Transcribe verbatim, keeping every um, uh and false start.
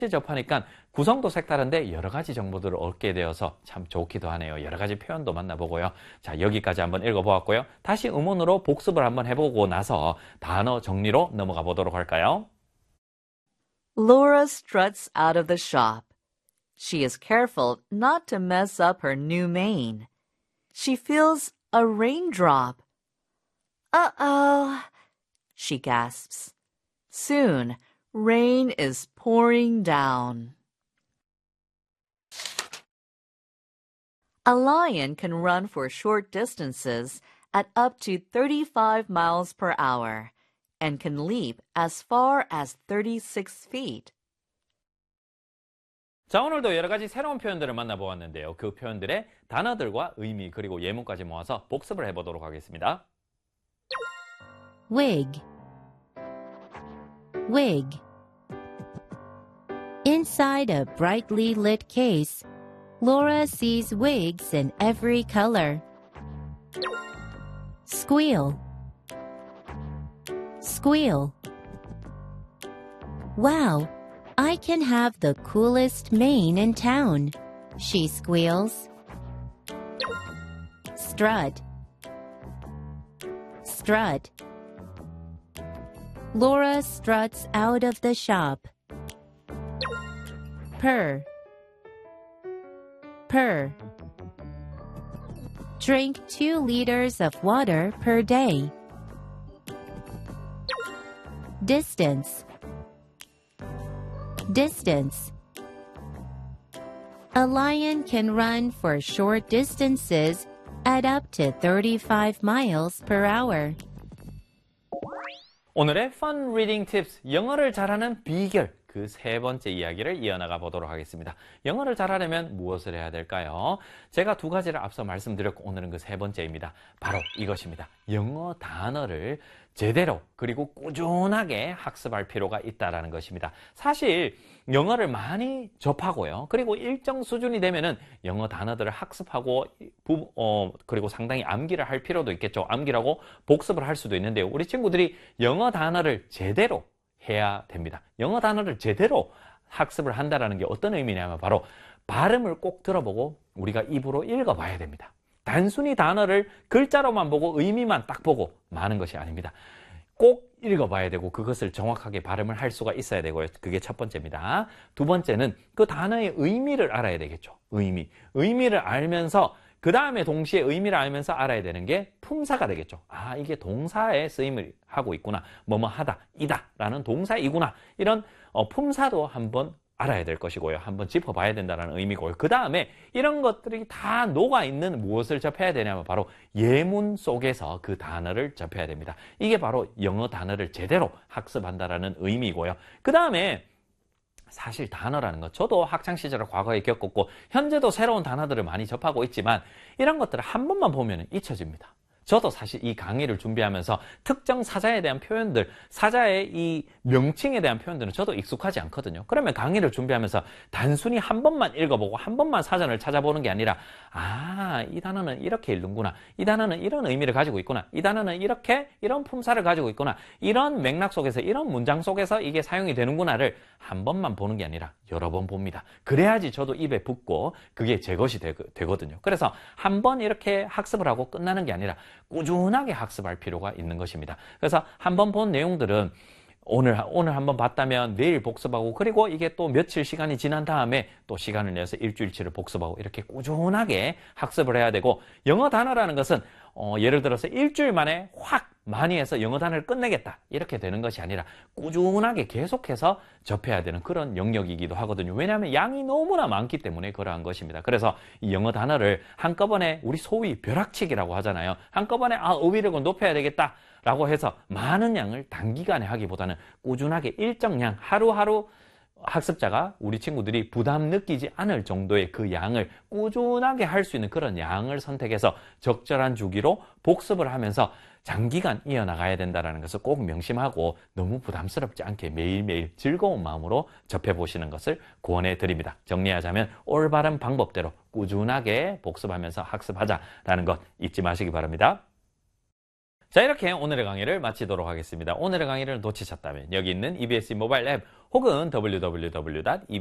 접하니까 구성도 색다른데 여러 가지 정보들을 얻게 되어서 참 좋기도 하네요. 여러 가지 표현도 만나보고요. 자, 여기까지 한번 읽어보았고요. 다시 음원으로 복습을 한번 해보고 나서 단어 정리로 넘어가 보도록 할까요? Laura struts out of the shop. She is careful not to mess up her new mane. She feels a raindrop. Uh-oh, she gasps. Soon, rain is pouring down. A lion can run for short distances at up to thirty-five miles per hour and can leap as far as thirty-six feet. 자, 오늘도 여러 가지 새로운 표현들을 만나보았는데요. 그 표현들의 단어들과 의미 그리고 예문까지 모아서 복습을 해보도록 하겠습니다. Wig. Wig. Inside a brightly lit case, Laura sees wigs in every color. Squeal. Squeal. Wow, I can have the coolest mane in town, she squeals. Strut. Strut. Laura struts out of the shop. Purr. Purr. Drink two liters of water per day. Distance. Distance. A lion can run for short distances at up to thirty-five miles per hour. 오늘의 Fun Reading Tips, 영어를 잘하는 비결, 그 세 번째 이야기를 이어나가 보도록 하겠습니다. 영어를 잘하려면 무엇을 해야 될까요? 제가 두 가지를 앞서 말씀드렸고 오늘은 그 세 번째입니다. 바로 이것입니다. 영어 단어를 제대로 그리고 꾸준하게 학습할 필요가 있다는 것입니다. 사실 영어를 많이 접하고요. 그리고 일정 수준이 되면은 영어 단어들을 학습하고 부, 어, 그리고 상당히 암기를 할 필요도 있겠죠. 암기라고 복습을 할 수도 있는데요. 우리 친구들이 영어 단어를 제대로 해야 됩니다. 영어 단어를 제대로 학습을 한다는 게 어떤 의미냐면 바로 발음을 꼭 들어보고 우리가 입으로 읽어봐야 됩니다. 단순히 단어를 글자로만 보고 의미만 딱 보고 마는 것이 아닙니다. 꼭 읽어봐야 되고 그것을 정확하게 발음을 할 수가 있어야 되고요. 그게 첫 번째입니다. 두 번째는 그 단어의 의미를 알아야 되겠죠. 의미. 의미를 알면서 그 다음에 동시에 의미를 알면서 알아야 되는 게 품사가 되겠죠. 아, 이게 동사에 쓰임을 하고 있구나. 뭐뭐 하다, 이다 라는 동사이구나. 이런 어, 품사도 한번 알아야 될 것이고요. 한번 짚어봐야 된다는 의미고요. 그 다음에 이런 것들이 다 녹아있는 무엇을 접해야 되냐면 바로 예문 속에서 그 단어를 접해야 됩니다. 이게 바로 영어 단어를 제대로 학습한다는 의미고요. 그 다음에 사실 단어라는 것, 저도 학창시절을 과거에 겪었고 현재도 새로운 단어들을 많이 접하고 있지만 이런 것들을 한 번만 보면 잊혀집니다. 저도 사실 이 강의를 준비하면서 특정 사자에 대한 표현들, 사자의 이 명칭에 대한 표현들은 저도 익숙하지 않거든요. 그러면 강의를 준비하면서 단순히 한 번만 읽어보고 한 번만 사전을 찾아보는 게 아니라 아, 이 단어는 이렇게 읽는구나. 이 단어는 이런 의미를 가지고 있구나. 이 단어는 이렇게 이런 품사를 가지고 있구나. 이런 맥락 속에서 이런 문장 속에서 이게 사용이 되는구나를 한 번만 보는 게 아니라 여러 번 봅니다. 그래야지 저도 입에 붙고 그게 제 것이 되, 되거든요. 그래서 한 번 이렇게 학습을 하고 끝나는 게 아니라 꾸준하게 학습할 필요가 있는 것입니다. 그래서 한 번 본 내용들은 오늘, 오늘 한번 봤다면 내일 복습하고 그리고 이게 또 며칠 시간이 지난 다음에 또 시간을 내서 일주일치를 복습하고 이렇게 꾸준하게 학습을 해야 되고 영어 단어라는 것은 어, 예를 들어서 일주일 만에 확 많이 해서 영어 단어를 끝내겠다 이렇게 되는 것이 아니라 꾸준하게 계속해서 접해야 되는 그런 영역이기도 하거든요. 왜냐하면 양이 너무나 많기 때문에 그러한 것입니다. 그래서 이 영어 단어를 한꺼번에 우리 소위 벼락치기라고 하잖아요. 한꺼번에 아, 어휘력을 높여야 되겠다 라고 해서 많은 양을 단기간에 하기보다는 꾸준하게 일정량 하루하루 학습자가 우리 친구들이 부담 느끼지 않을 정도의 그 양을 꾸준하게 할 수 있는 그런 양을 선택해서 적절한 주기로 복습을 하면서 장기간 이어나가야 된다는 것을 꼭 명심하고 너무 부담스럽지 않게 매일매일 즐거운 마음으로 접해보시는 것을 권해 드립니다. 정리하자면 올바른 방법대로 꾸준하게 복습하면서 학습하자라는 것 잊지 마시기 바랍니다. 자, 이렇게 오늘의 강의를 마치도록 하겠습니다. 오늘의 강의를 놓치셨다면 여기 있는 이비에스 모바일 앱 혹은 더블유 더블유 더블유 닷